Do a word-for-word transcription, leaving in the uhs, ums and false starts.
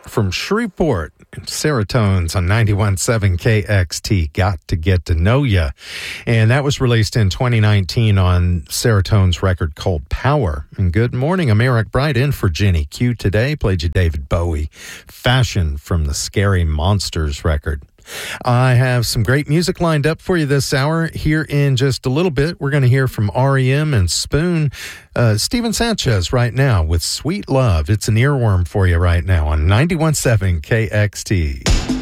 from Shreveport, Serotones on ninety-one point seven K X T, Got to Get to Know Ya. And that was released in twenty nineteen on Serotone's record called Power. And good morning, I'm Eric Bright in for Jenny Q today. Played you David Bowie, Fashion from the Scary Monsters record. I have some great music lined up for you this hour. Here in just a little bit, we're going to hear from R E M and Spoon. Uh, Steven Sanchez right now with Sweet Love. It's an earworm for you right now on ninety-one point seven K X T.